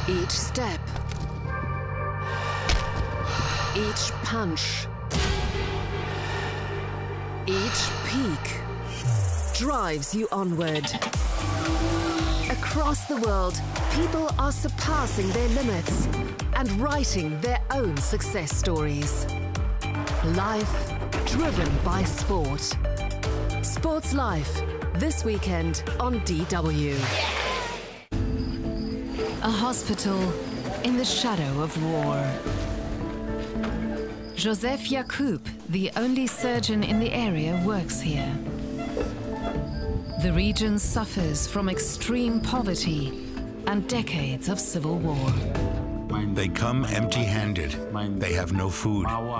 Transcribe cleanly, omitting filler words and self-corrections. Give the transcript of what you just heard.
Each step, each punch, each peak drives you onward. Across the world, people are surpassing their limits and writing their own success stories. Life driven by sport. Sports Life, this weekend on DW. A hospital in the shadow of war. Joseph Yacoub, the only surgeon in the area, works here. The region suffers from extreme poverty and decades of civil war. They come empty-handed. They have no food.